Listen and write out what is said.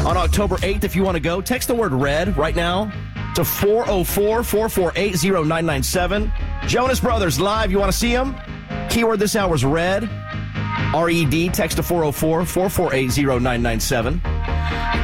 on October 8th. If you want to go, text the word RED right now to 404-448-0997. Jonas Brothers live. You want to see them? Keyword this hour is RED. RED. Text to 404-448-0997.